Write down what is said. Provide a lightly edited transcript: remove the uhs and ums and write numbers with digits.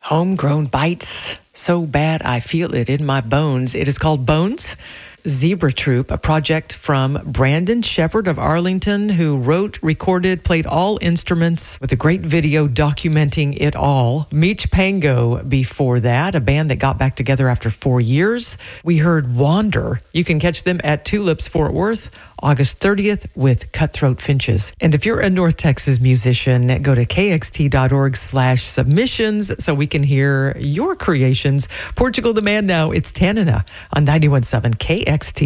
Homegrown bites. So bad I feel it in my bones. It is called Bones. Zebra Troop, a project from Brandon Shepard of Arlington, who wrote, recorded, played all instruments with a great video documenting it all. Meech Pango before that, a band that got back together after 4 years. We heard Wander. You can catch them at Tulips Fort Worth, August 30th with Cutthroat Finches. And if you're a North Texas musician, go to kxt.org/submissions so we can hear your creations. Portugal the Man now, it's Tanana on 91.7 KXT.